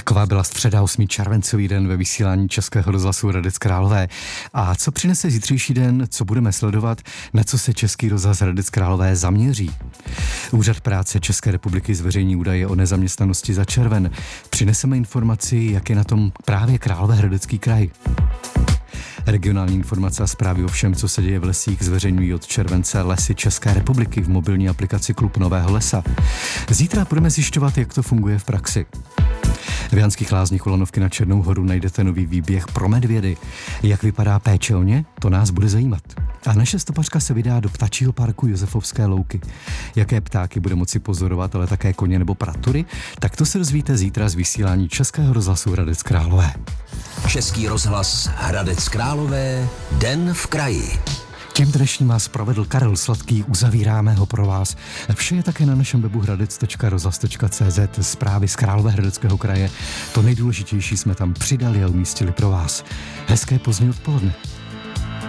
Taková byla středa 8. červencový den ve vysílání Českého rozhlasu Hradec Králové. A co přinese zítřejší den, co budeme sledovat, na co se Český rozhlas Hradec Králové zaměří? Úřad práce České republiky zveřejní údaje o nezaměstnanosti za červen. Přineseme informaci, jak je na tom právě Královéhradecký kraj. Regionální informace a zprávy o všem, co se děje v lesích, zveřejňují od července Lesy České republiky v mobilní aplikaci Klub Nového lesa. Zítra budeme zjišťovat, jak to funguje v praxi. V Janských Lázních u Lanovky na Černou horu najdete nový výběh pro medvědy. Jak vypadá péče o ně, to nás bude zajímat. A naše stopařka se vydá do ptačího parku Josefovské louky. Jaké ptáky bude moci pozorovat, ale také koně nebo pratury, tak to se dozvíte zítra z vysílání Českého rozhlasu Hradec Králové. Český rozhlas Hradec Králové, den v kraji. Tím dnešním vás provedl Karel Sladký, uzavíráme ho pro vás. Vše je také na našem webu hradec.rozhlas.cz, zprávy z Královéhradeckého kraje. To nejdůležitější jsme tam přidali a umístili pro vás. Hezké pozdní odpoledne.